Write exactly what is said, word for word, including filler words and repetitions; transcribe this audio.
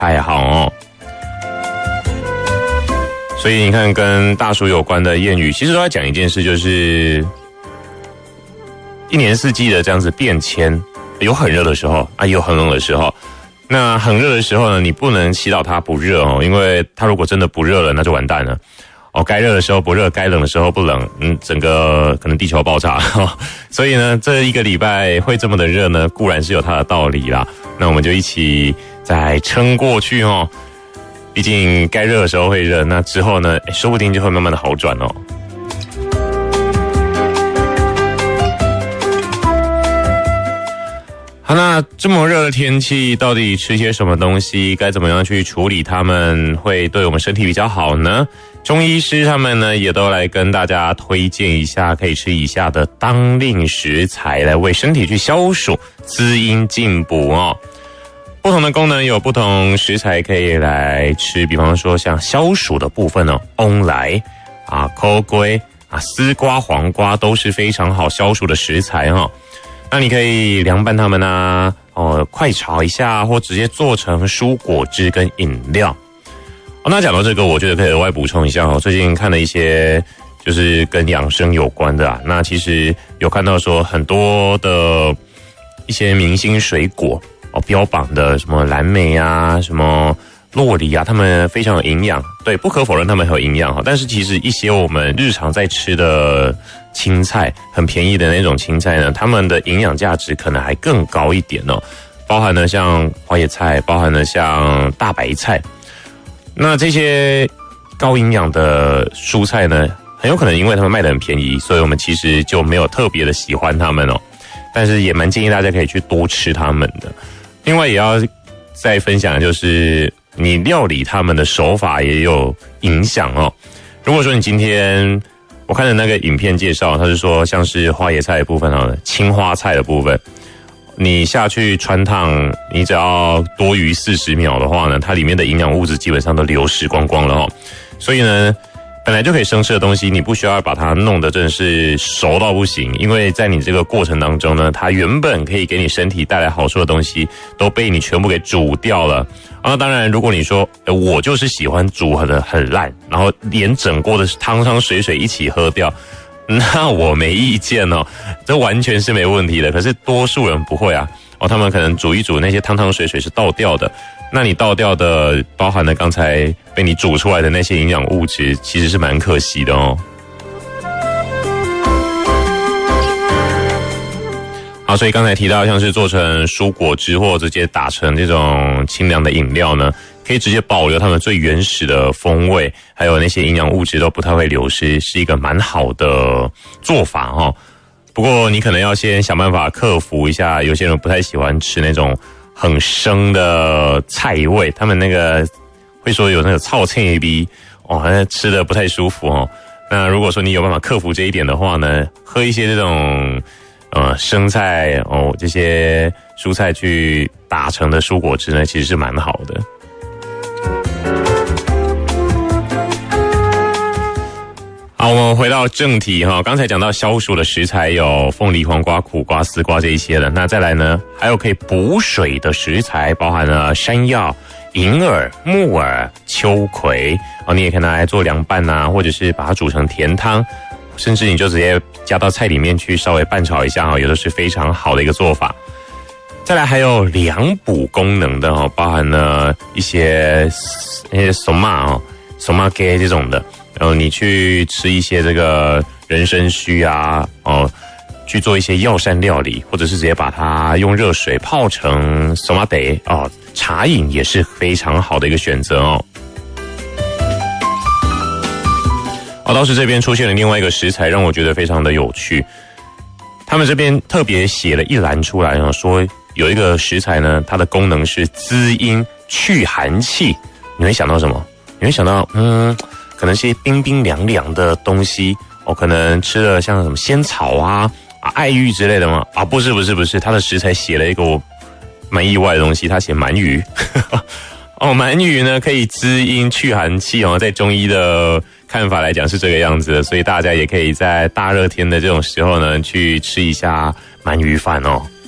还好哦。所以你看，跟大暑有关的谚语，其实都在讲一件事，就是一年四季的这样子变迁，有很热的时候啊，也有很冷的时候。那很热的时候呢，你不能祈祷它不热哦，因为它如果真的不热了，那就完蛋了。哦，该热的时候不热，该冷的时候不冷，嗯，整个可能地球爆炸。哦、所以呢，这一个礼拜会这么的热呢，固然是有它的道理啦。那我们就一起再撑过去哦。毕竟该热的时候会热，那之后呢，说不定就会慢慢的好转哦。好，那这么热的天气，到底吃些什么东西？该怎么样去处理它们，会对我们身体比较好呢？中医师他们呢，也都来跟大家推荐一下，可以吃以下的当令食材，来为身体去消暑、滋阴、进补哦。不同的功能有不同食材可以来吃，比方说像消暑的部分呢，翁来啊、枸杞啊、丝瓜、黄瓜都是非常好消暑的食材哈、哦。那你可以凉拌它们啊，哦，快炒一下，或直接做成蔬果汁跟饮料。哦，那讲到这个，我觉得可以额外补充一下哦。最近看了一些就是跟养生有关的啊，那其实有看到说很多的一些明星水果。哦，标榜的什么蓝莓啊，什么酪梨啊，它们非常有营养。对，不可否认它们很有营养哈。但是其实一些我们日常在吃的青菜，很便宜的那种青菜呢，它们的营养价值可能还更高一点哦。包含了像花椰菜，包含了像大白菜。那这些高营养的蔬菜呢，很有可能因为它们卖得很便宜，所以我们其实就没有特别的喜欢它们哦。但是也蛮建议大家可以去多吃它们的。另外也要再分享的就是你料理它们的手法也有影响哦。如果说你今天我看的那个影片介绍，它是说像是花椰菜的部分哦，青花菜的部分，你下去汆烫，你只要多于四十秒的话呢，它里面的营养物质基本上都流失光光了哦。所以呢，本来就可以生吃的东西，你不需要把它弄得真的是熟到不行，因为在你这个过程当中呢，它原本可以给你身体带来好处的东西都被你全部给煮掉了。啊，当然如果你说我就是喜欢煮的很烂，然后连整锅的汤汤水水一起喝掉，那我没意见哦，这完全是没问题的。可是多数人不会啊，哦，他们可能煮一煮，那些汤汤水水是倒掉的。那你倒掉的包含了刚才被你煮出来的那些营养物质，其实是蛮可惜的哦。好，所以刚才提到像是做成蔬果汁或直接打成这种清凉的饮料呢，可以直接保留它们最原始的风味，还有那些营养物质都不太会流失，是一个蛮好的做法哦。不过你可能要先想办法克服一下，有些人不太喜欢吃那种很生的菜味，他们那个会说有那个臭菜味哦，好像吃的不太舒服哦。那如果说你有办法克服这一点的话呢，喝一些这种呃生菜哦，这些蔬菜去打成的蔬果汁呢，其实是蛮好的。好，我们回到正题哈，刚才讲到消暑的食材有凤梨、黄瓜、苦瓜、丝瓜这一些了，那再来呢，还有可以补水的食材，包含了山药、银耳、木耳、秋葵哦，你也可以拿来做凉拌啊，或者是把它煮成甜汤，甚至你就直接加到菜里面去稍微拌炒一下哈，有的是非常好的一个做法。再来还有凉补功能的哦，包含了一些那些松麻哦、松麻鸡这种的。然后你去吃一些这个人参须啊，哦，去做一些药膳料理，或者是直接把它用热水泡成松麻茶哦，茶饮也是非常好的一个选择哦。哦，倒是这边出现了另外一个食材，让我觉得非常的有趣。他们这边特别写了一栏出来呢，说有一个食材呢，它的功能是滋阴去寒气。你会想到什么？你会想到嗯。可能是冰冰凉凉的东西，哦，可能吃了像什么仙草啊、啊爱玉之类的吗？啊，不是不是不是，它的食材写了一个我蛮意外的东西，它写鳗鱼。哦，鳗鱼呢可以滋阴去寒气哦，在中医的看法来讲是这个样子的，所以大家也可以在大热天的这种时候呢，去吃一下鳗鱼饭哦。